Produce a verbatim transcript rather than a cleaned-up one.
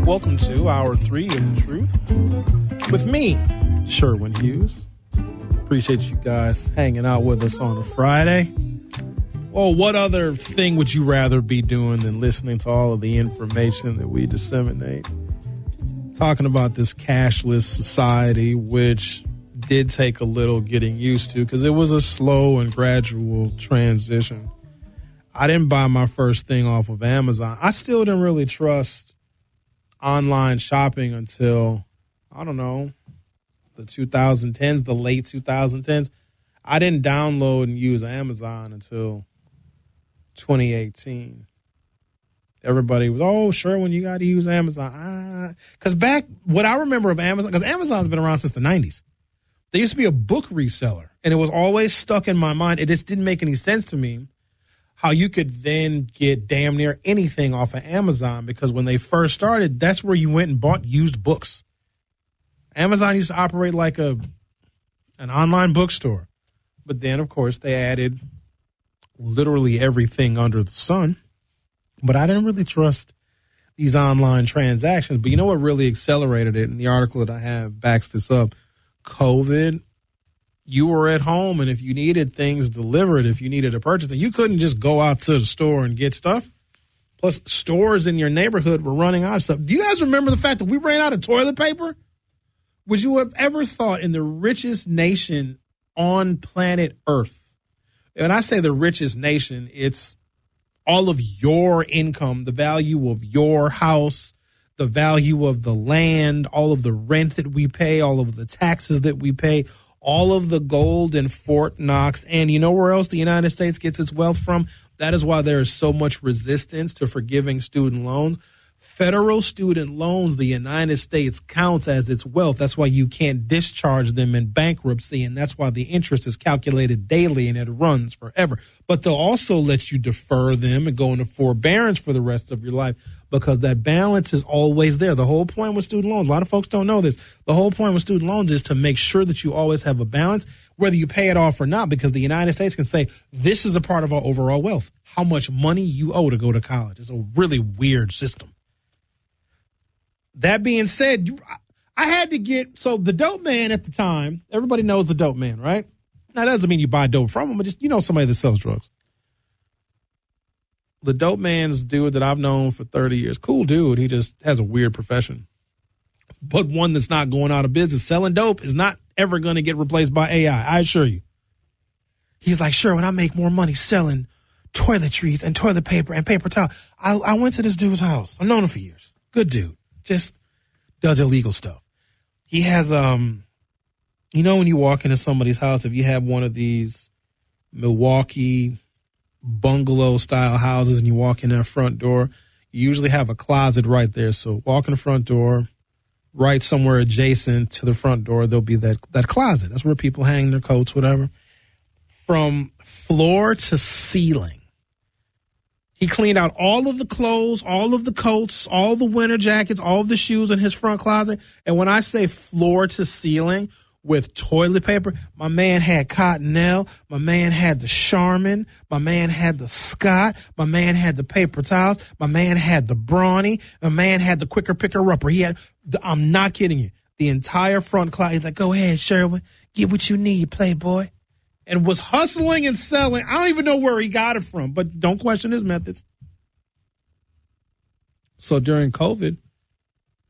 Welcome to Hour three of The Truth with me, Sherwin Hughes. Appreciate you guys hanging out with us on a Friday. Well, what other thing would you rather be doing than listening to all of the information that we disseminate? Talking about this cashless society, which did take a little getting used to because it was a slow and gradual transition. I didn't buy my first thing off of Amazon. I still didn't really trust online shopping until, I don't know, the twenty tens, the late twenty tens. I didn't download and use Amazon until twenty eighteen. Everybody was, oh, sure, when you got to use Amazon. Because ah. back, what I remember of Amazon, because Amazon's been around since the nineties. There used to be a book reseller, and it was always stuck in my mind. It just didn't make any sense to me how you could then get damn near anything off of Amazon, because when they first started, that's where you went and bought used books. Amazon used to operate like a an online bookstore. But then, of course, they added literally everything under the sun. But I didn't really trust these online transactions. But you know what really accelerated it? And the article that I have backs this up. COVID, you were at home, and if you needed things delivered, if you needed a purchase, you couldn't just go out to the store and get stuff. Plus, stores in your neighborhood were running out of stuff. Do you guys remember the fact that we ran out of toilet paper? Would you have ever thought in the richest nation on planet Earth, and I say the richest nation, it's all of your income, the value of your house, the value of the land, all of the rent that we pay, all of the taxes that we pay, all of the gold in Fort Knox. And you know where else the United States gets its wealth from? That is why there is so much resistance to forgiving student loans. Federal student loans, the United States counts as its wealth. That's why you can't discharge them in bankruptcy, and that's why the interest is calculated daily and it runs forever. But they'll also let you defer them and go into forbearance for the rest of your life because that balance is always there. The whole point with student loans, a lot of folks don't know this, the whole point with student loans is to make sure that you always have a balance, whether you pay it off or not, because the United States can say, this is a part of our overall wealth, how much money you owe to go to college. It's a really weird system. That being said, I had to get, so the dope man at the time, everybody knows the dope man, right? Now, that doesn't mean you buy dope from him, but just, you know, somebody that sells drugs. The dope man's dude that I've known for thirty years. Cool dude. He just has a weird profession, but one that's not going out of business. Selling dope is not ever going to get replaced by A I. I assure you. He's like, sure, when I make more money selling toiletries and toilet paper and paper towel, I, I went to this dude's house. I've known him for years. Good dude. Just does illegal stuff. He has, um, you know, when you walk into somebody's house, if you have one of these Milwaukee bungalow style houses and you walk in their front door, you usually have a closet right there. So walk in the front door, right somewhere adjacent to the front door, there'll be that, that closet. That's where people hang their coats, whatever. From floor to ceiling, he cleaned out all of the clothes, all of the coats, all the winter jackets, all of the shoes in his front closet. And when I say floor to ceiling with toilet paper, my man had Cottonelle, my man had the Charmin, my man had the Scott, my man had the paper towels, my man had the Brawny, my man had the Quicker Picker Upper. He had, the, I'm not kidding you, the entire front closet. He's like, go ahead, Sherwin, get what you need, playboy. And was hustling and selling. I don't even know where he got it from, but don't question his methods. So during COVID,